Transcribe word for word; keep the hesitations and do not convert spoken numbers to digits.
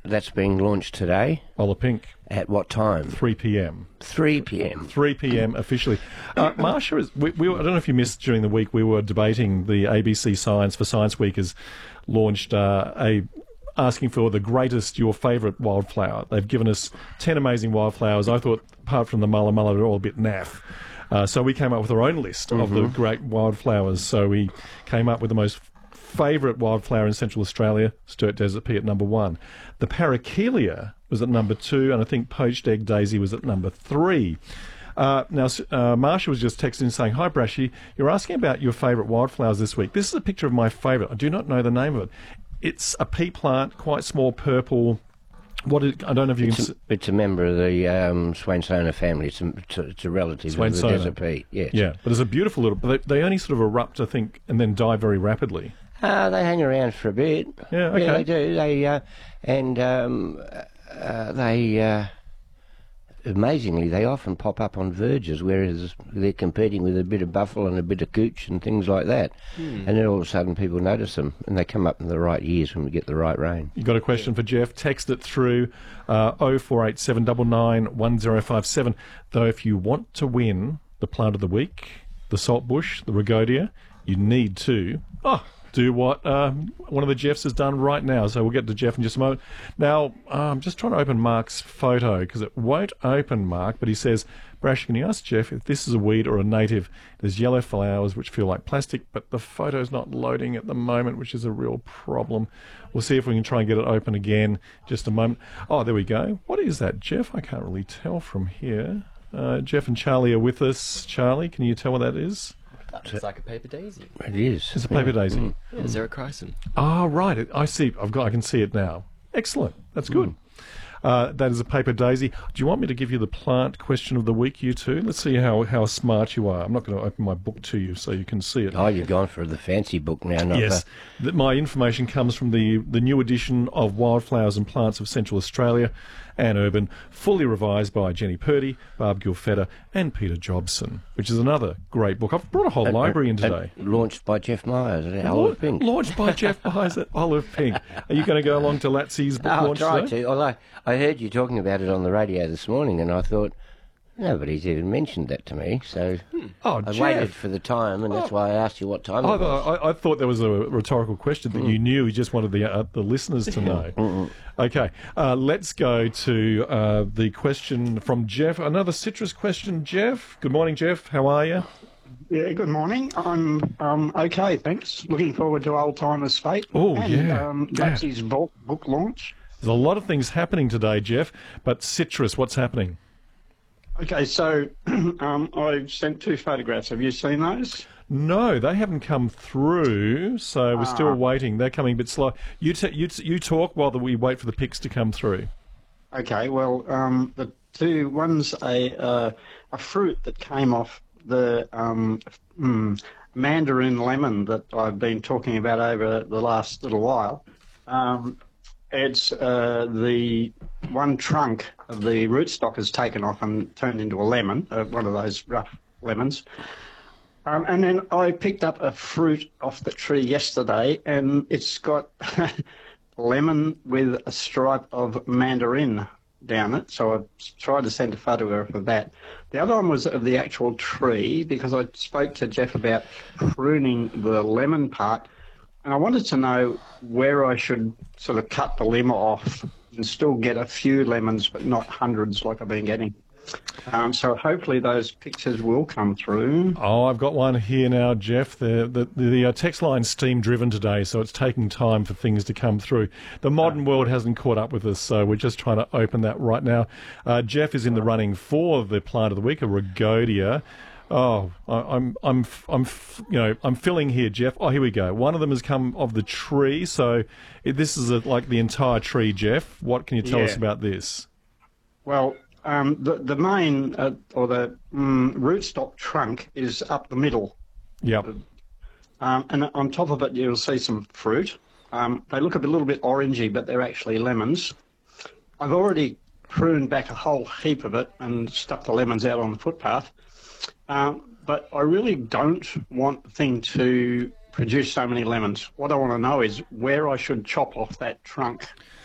that's being launched today. Ola Pink. At what time? three p m. three p m. three p m officially. Uh, Marsha, is, we, we, I don't know if you missed during the week, we were debating the A B C Science for Science Week has launched uh, a asking for the greatest, your favourite wildflower. They've given us ten amazing wildflowers. I thought, apart from the mulla mulla, they're all a bit naff. Uh, so we came up with our own list mm-hmm. of the great wildflowers. So we came up with the most favourite wildflower in Central Australia, Sturt Desert Pea at number one. The Parakelia was at number two, and I think Poached Egg Daisy was at number three. Uh, now, uh, Marsha was just texting saying, "Hi, Brashy, you're asking about your favourite wildflowers this week. This is a picture of my favourite. I do not know the name of it. It's a pea plant, quite small, purple. What is, I don't know if you it's can... A, it's a member of the um, Swainsona family. It's a, it's a, it's a relative Swainsona. of the desert pea. Yes. Yeah, but it's a beautiful little... They, they only sort of erupt, I think, and then die very rapidly. Uh, they hang around for a bit. Yeah, okay. Yeah, they do. They uh, and um, uh, they uh, amazingly they often pop up on verges, whereas they're competing with a bit of buffalo and a bit of cooch and things like that. Hmm. And then all of a sudden people notice them, and they come up in the right years when we get the right rain. You got a question for Jeff? Text it through uh, oh four eight seven nine nine one oh five seven. Though if you want to win the plant of the week, the saltbush, the Rhagodia, you need to. Oh. do what um, one of the Jeffs has done right now. So we'll get to Jeff in just a moment. Now, uh, I'm just trying to open Mark's photo because it won't open, Mark, but he says, "Brash, can you ask Jeff if this is a weed or a native? There's yellow flowers which feel like plastic, but the photo's not loading at the moment, which is a real problem." We'll see if we can try and get it open again. Just a moment. Oh, there we go. What is that, Jeff? I can't really tell from here. Uh, Jeff and Charlie are with us. Charlie, can you tell what that is? It's like a paper daisy. It is. It's a paper daisy. Mm. Yeah, xerochrysum. Ah, right. I see. I've got. I can see it now. Excellent. That's good. Mm. Uh, that is a paper daisy. Do you want me to give you the plant question of the week, you two? Let's see how, how smart you are. I'm not going to open my book to you so you can see it. Oh, you've gone for the fancy book now, not yes. the... The, my information comes from the, the new edition of Wildflowers and Plants of Central Australia and Urban, fully revised by Jenny Purdy, Barb Gilfetta and Peter Jobson, which is another great book. I've brought a whole and, library in and today. Launched by Jeff Myers at Olive Pink. Launched by Jeff Myers at Olive Pink. Are you going to go along to Latsie's book I'll launch try today? to. Although I heard you talking about it on the radio this morning, and I thought, nobody's even mentioned that to me, so hmm. oh, I Jeff. waited for the time, and that's oh. why I asked you what time I, it was. I, I thought there was a rhetorical question that mm. you knew. You just wanted the uh, the listeners to know. Mm-mm. Okay, uh, let's go to uh, the question from Jeff. Another citrus question, Jeff. Good morning, Jeff. How are you? Yeah, good morning. I'm um, okay, thanks. Looking forward to Old Timers Fate. Oh, and, yeah. Um, yeah. Latsie's book, book launch. There's a lot of things happening today, Jeff, but citrus, what's happening? Okay, so um, I sent two photographs. Have you seen those? No, they haven't come through, so we're Ah. still waiting. They're coming a bit slow. You, t- you, t- you talk while we wait for the pics to come through. Okay, well, um, the two, one's a uh, a fruit that came off the um, mm, mandarin lemon that I've been talking about over the last little while. Um, it's uh, the one trunk of the rootstock is taken off and turned into a lemon, uh, one of those rough lemons. Um, and then I picked up a fruit off the tree yesterday, and it's got lemon with a stripe of mandarin down it. So I tried to send a photograph of that. The other one was of the actual tree, because I spoke to Jeff about pruning the lemon part, and I wanted to know where I should sort of cut the limb off and still get a few lemons, but not hundreds like I've been getting. Um, so hopefully those pictures will come through. Oh, I've got one here now, Jeff. The the, the uh, text line's steam-driven today, so it's taking time for things to come through. The modern world hasn't caught up with us, so we're just trying to open that right now. Uh, Jeff is in the running for the plant of the week, a Rhagodia. Oh, I, I'm, I'm, I'm, you know, I'm filling here, Jeff. Oh, here we go. One of them has come of the tree, so it, this is a, like the entire tree, Jeff. What can you tell Yeah. us about this? Well, um, the the main uh, or the um, rootstock trunk is up the middle, Yep. um, and on top of it you'll see some fruit. Um, they look a bit- little bit orangey, but they're actually lemons. I've already pruned back a whole heap of it and stuck the lemons out on the footpath. Um, but I really don't want the thing to produce so many lemons. What I want to know is where I should chop off that trunk.